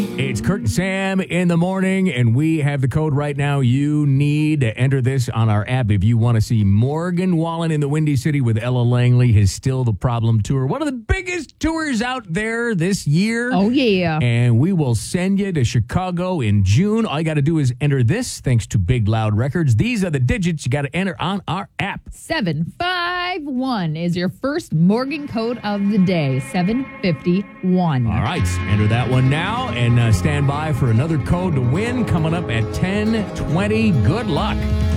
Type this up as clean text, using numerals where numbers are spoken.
It's Kurt and Sam in the morning, and we have the code right now. You need to enter this on our app if you want to see Morgan Wallen in the Windy City with Ella Langley, his Still the Problem tour. One of the biggest tours out there this year. Oh, yeah. And we will send you to Chicago in June. All you got to do is enter this thanks to Big Loud Records. These are the digits you got to enter on our app. 751 is your first Morgan code of the day. 751. All right, enter that one now and stand by for another code to win coming up at 10:20. Good luck.